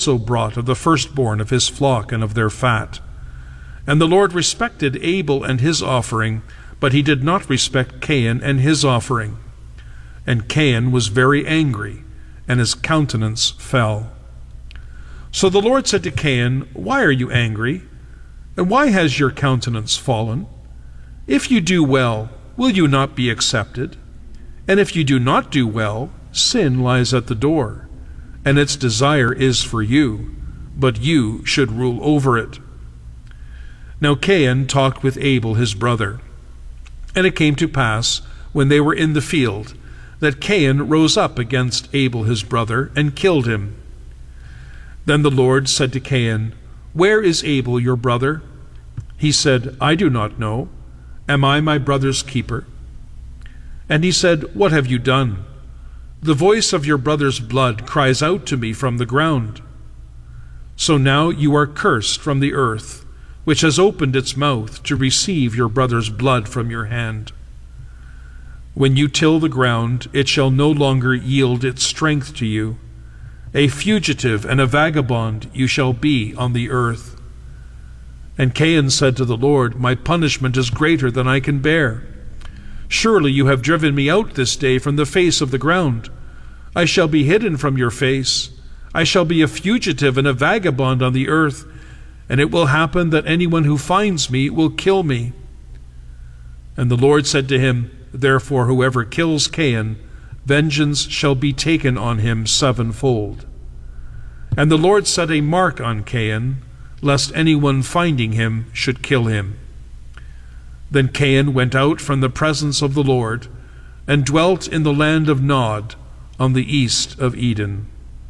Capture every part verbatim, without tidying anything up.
also brought of the firstborn of his flock and of their fat. And the Lord respected Abel and his offering, but he did not respect Cain and his offering. And Cain was very angry, and his countenance fell. So the Lord said to Cain, Why are you angry? And why has your countenance fallen? If you do well, will you not be accepted? And if you do not do well, sin lies at the door, and its desire is for you, but you should rule over it. Now Cain talked with Abel his brother. And it came to pass, when they were in the field, that Cain rose up against Abel his brother, and killed him. Then the Lord said to Cain, Where is Abel your brother? He said, I do not know. Am I my brother's keeper? And he said, What have you done? The voice of your brother's blood cries out to me from the ground. So now you are cursed from the earth, which has opened its mouth to receive your brother's blood from your hand. When you till the ground, it shall no longer yield its strength to you. A fugitive and a vagabond you shall be on the earth. And Cain said to the Lord, My punishment is greater than I can bear. Surely you have driven me out this day from the face of the ground. I shall be hidden from your face. I shall be a fugitive and a vagabond on the earth, and it will happen that anyone who finds me will kill me. And the Lord said to him, Therefore whoever kills Cain, vengeance shall be taken on him sevenfold. And the Lord set a mark on Cain, lest anyone finding him should kill him. Then Cain went out from the presence of the Lord, and dwelt in the land of Nod, on the east of Eden.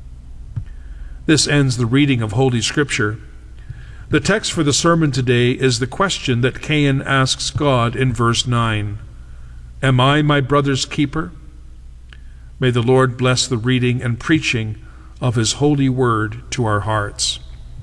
This ends the reading of Holy Scripture. The text for the sermon today is the question that Cain asks God in verse nine. Am I my brother's keeper? May the Lord bless the reading and preaching of his holy word to our hearts.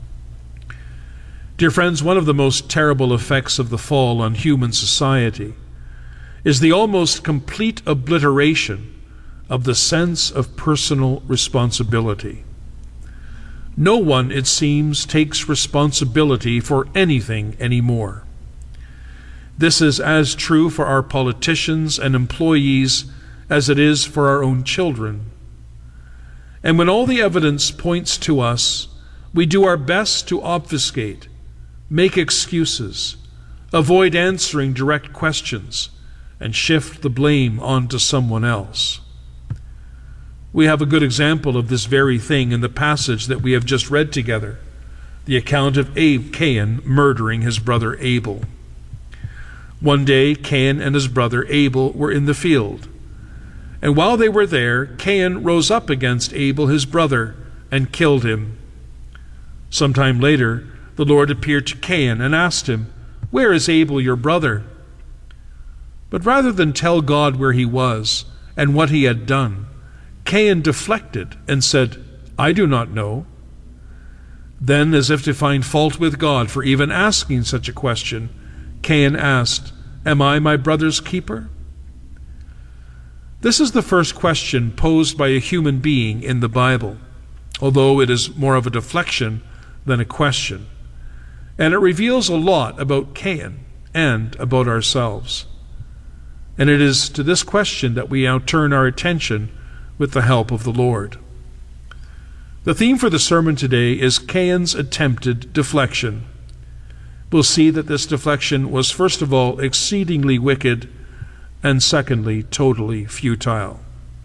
Dear friends, one of the most terrible effects of the fall on human society is the almost complete obliteration of the sense of personal responsibility. No one, it seems, takes responsibility for anything anymore. This is as true for our politicians and employees as it is for our own children. And when all the evidence points to us, we do our best to obfuscate, make excuses, avoid answering direct questions, and shift the blame onto someone else. We have a good example of this very thing in the passage that we have just read together, the account of Abe, Cain murdering his brother Abel. One day, Cain and his brother Abel were in the field, and while they were there, Cain rose up against Abel his brother and killed him. Sometime later, the Lord appeared to Cain and asked him, Where is Abel your brother? But rather than tell God where he was and what he had done, Cain deflected and said, I do not know. Then, as if to find fault with God for even asking such a question, Cain asked, Am I my brother's keeper? This is the first question posed by a human being in the Bible, although it is more of a deflection than a question. And it reveals a lot about Cain and about ourselves. And it is to this question that we now turn our attention with the help of the Lord. The theme for the sermon today is Cain's attempted deflection. We'll see that this deflection was first of all exceedingly wicked, and secondly totally futile.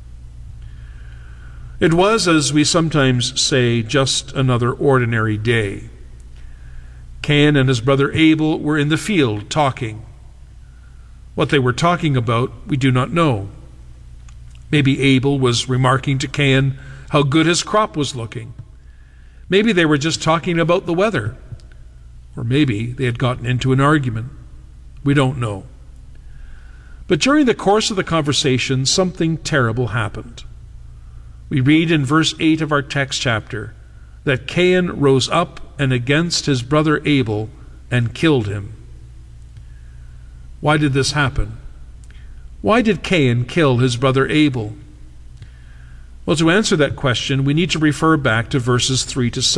It was, as we sometimes say, just another ordinary day. Cain and his brother Abel were in the field talking. What they were talking about, we do not know. Maybe Abel was remarking to Cain how good his crop was looking. Maybe they were just talking about the weather. Or maybe they had gotten into an argument. We don't know. But during the course of the conversation, something terrible happened. We read in verse eight of our text chapter that Cain rose up and against his brother Abel and killed him. Why did this happen? Why did Cain kill his brother Abel? Well, to answer that question, we need to refer back to verses three to seven.